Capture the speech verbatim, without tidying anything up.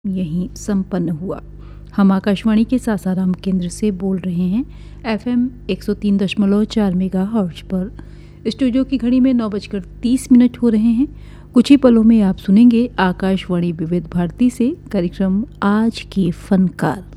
यहीं संपन्न हुआ। हम आकाशवाणी के सासाराम केंद्र से बोल रहे हैं एफएम एक सौ तीन दशमलव चार मेगा हर्ट्ज पर। स्टूडियो की घड़ी में नौ बजकर तीस मिनट हो रहे हैं। कुछ ही पलों में आप सुनेंगे आकाशवाणी विविध भारती से कार्यक्रम आज के फनकार।